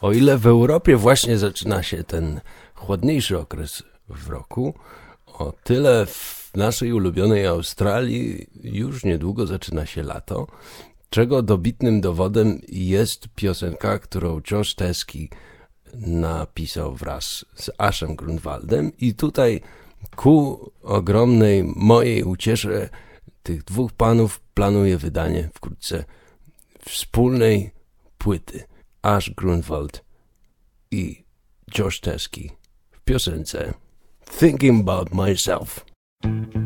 O ile w Europie właśnie zaczyna się ten chłodniejszy okres w roku, o tyle w naszej ulubionej Australii już niedługo zaczyna się lato, czego dobitnym dowodem jest piosenka, którą Josh Teskey napisał wraz z Ashem Grunwaldem i tutaj ku ogromnej mojej uciesze tych dwóch panów planuje wydanie wkrótce wspólnej płyty Ash Grunwald i Josh Teskey w piosence Thinking About Myself.